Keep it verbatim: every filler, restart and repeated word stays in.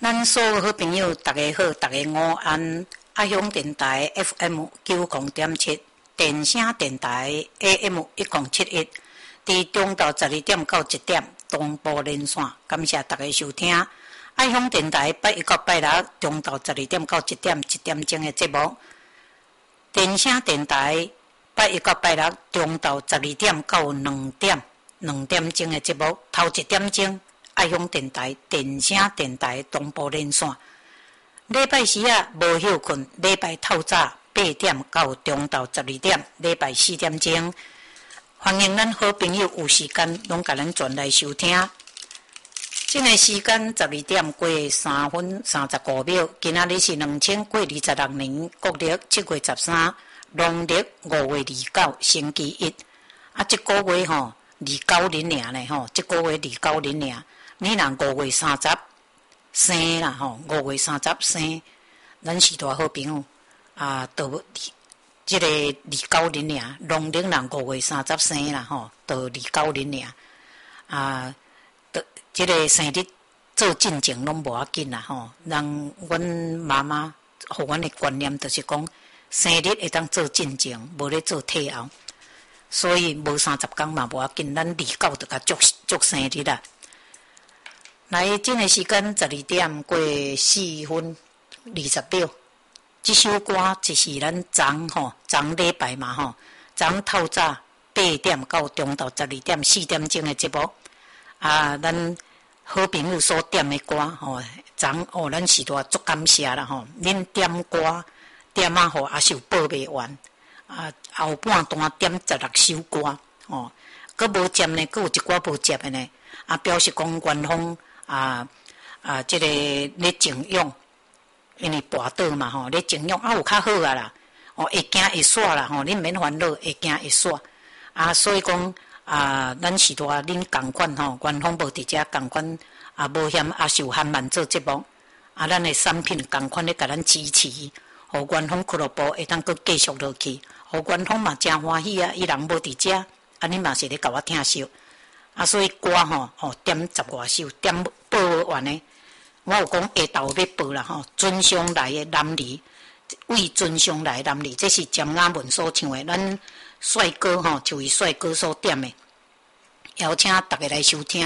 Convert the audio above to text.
咱所有好朋友，大家好，大家午安。阿雄电台 F M 九零点七，电声电台 A M 一零七一，伫中昼十二点到一点同步连线，感谢大家收听。阿雄电台拜一到拜六中昼十二点到一点一点钟的节目，电声电台拜一到拜六中昼十二点到两点两点钟的节目，头一点钟。爱雄电台、电声电台同步连线。礼拜四啊无休困，礼拜透早八点到中昼十二点，礼拜四点钟。欢迎咱好朋友有时间拢甲咱转来收听。这个时间十二点过三分三十五秒，今仔日是两千过二十六年国历七月十三，农历五月二九，星期一。啊，这个月吼二九年尔呢吼，这个月二九年尔。你若五月三十生啦吼，五月三十生，咱是大好朋友啊，到即个二九年尔，农历人五月三十生啦吼，到二九年尔啊，即个生日做进前拢无要紧啦吼。人阮妈妈互阮的观念就是讲，生日会当做进前，无咧做退后，所以无三十天嘛无要紧，咱二九就甲祝祝生日啦。来，这个时间十二点过四分二十秒。这首歌就是咱昨吼，昨礼拜嘛吼，昨透早八点到中昼十二点四点钟的节目啊，咱好朋友所点的歌吼，昨哦，咱是多足感谢啦吼，恁点歌点啊吼也是有报袂完啊，后半段点十六首歌吼，佮无接呢，佮有一寡无接的呢，啊，表示讲官方。啊啊！即、这个咧静养，因为跋倒嘛吼，咧静养啊有较好啊啦，哦会行会煞啦吼，恁免烦恼，会行会煞啊，所以讲啊，咱是多恁共款吼，官方无伫遮共款啊，无嫌啊受限慢做节目啊，咱的产品共款咧甲咱支持，互官方俱乐部会当阁继续落去，互官方嘛真欢喜啊，伊人无伫遮，啊你嘛是咧甲我听惜。啊，所以歌吼吼点十外首，点报完呢。我有讲下昼要报啦吼，尊上来的男儿，为尊上来的男儿，这是江雅文所唱的，咱帅哥吼，就为帅哥所点的，邀请大家来收听。